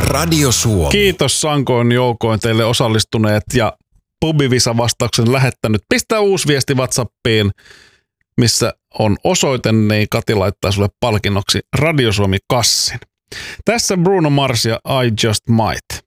Radio Suomi. Kiitos sankoin joukoin teille osallistuneet ja Pubivisa-vastauksen lähettänyt. Pistää uusi viesti WhatsAppiin, missä on osoite, niin Kati laittaa sulle palkinnoksi Radio Suomi -kassin. Tässä Bruno Mars ja I Just Might.